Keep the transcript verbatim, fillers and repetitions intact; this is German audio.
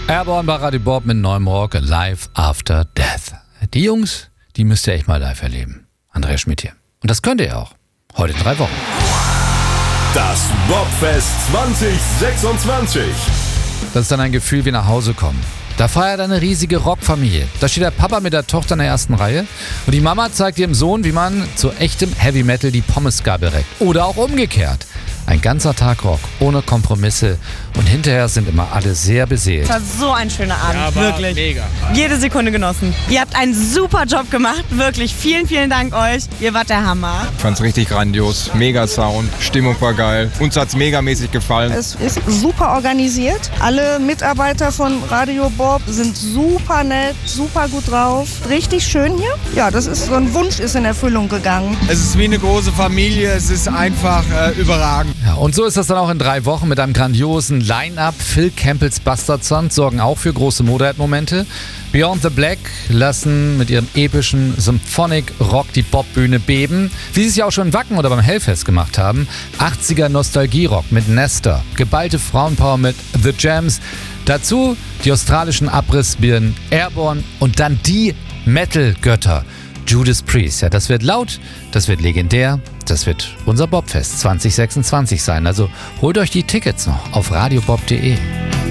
Airborne bei Radio Bob mit neuem Rock Live After Death. Die Jungs, die müsst ihr echt mal live erleben. Andreas Schmidt hier. Und das könnt ihr auch. Heute in drei Wochen. Das Bobfest zwanzig sechsundzwanzig. Das ist dann ein Gefühl wie nach Hause kommen. Da feiert eine riesige Rockfamilie. Da steht der Papa mit der Tochter in der ersten Reihe und die Mama zeigt ihrem Sohn, wie man zu echtem Heavy Metal die Pommesgabel reckt. Oder auch umgekehrt. Ein ganzer Tag Rock, ohne Kompromisse und hinterher sind immer alle sehr beseelt. Es war so ein schöner Abend, ja, war wirklich. Mega. Jede Sekunde genossen. Ihr habt einen super Job gemacht, wirklich. Vielen, vielen Dank euch. Ihr wart der Hammer. Ich fand's richtig grandios, mega Sound, Stimmung war geil. Uns hat's megamäßig gefallen. Es ist super organisiert. Alle Mitarbeiter von Radio Bob sind super nett, super gut drauf. Richtig schön hier. Ja, das ist so ein Wunsch ist in Erfüllung gegangen. Es ist wie eine große Familie, es ist einfach äh, überragend. Ja, und so ist das dann auch in drei Wochen mit einem grandiosen Line-Up. Phil Campbells Bastard Sons sorgen auch für große Motorhead-Momente. Beyond the Black lassen mit ihrem epischen Symphonic Rock die Bobbühne beben. Wie sie es ja auch schon in Wacken oder beim Hellfest gemacht haben. achtziger Nostalgie-Rock mit Nestor. Geballte Frauenpower mit The Jams. Dazu die australischen Abrissbirnen Airborne und dann die Metal-Götter. Judas Priest. Ja, das wird laut, das wird legendär, das wird unser Bobfest zwanzig sechsundzwanzig sein. Also holt euch die Tickets noch auf radiobob punkt de.